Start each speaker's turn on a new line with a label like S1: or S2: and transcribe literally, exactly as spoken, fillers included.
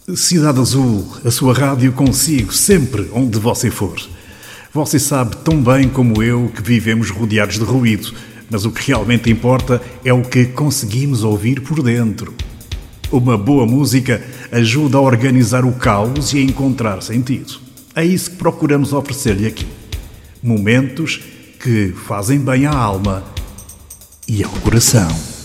S1: Cidade Azul, a sua rádio consigo, sempre onde você for. Você sabe tão bem como eu que vivemos rodeados de ruído, mas o que realmente importa é o que conseguimos ouvir por dentro. Uma boa música ajuda a organizar o caos e a encontrar sentido. É isso que procuramos oferecer-lhe aqui. Momentos que fazem bem à alma e ao coração.